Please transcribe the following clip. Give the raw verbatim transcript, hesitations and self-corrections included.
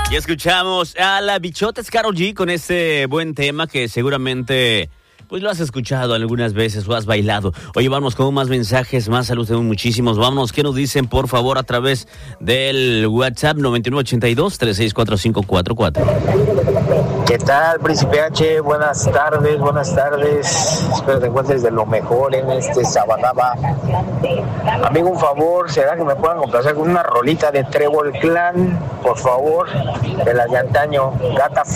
Y escuchamos a la Bichotes Karol G con este buen tema que seguramente pues lo has escuchado algunas veces o has bailado. Oye, vamos con más mensajes, más saludos, tenemos muchísimos. Vámonos, ¿qué nos dicen por favor a través del WhatsApp noventa y nueve ochenta y dos, treinta y seis cuarenta y cinco cuarenta y cuatro? ¿Qué tal, Príncipe H? Buenas tardes, buenas tardes. Espero te encuentres de lo mejor en este Sabadaba. Amigo, un favor, ¿será que me puedan complacer con una rolita de Trébol Clan? Por favor, de las de antaño, Gata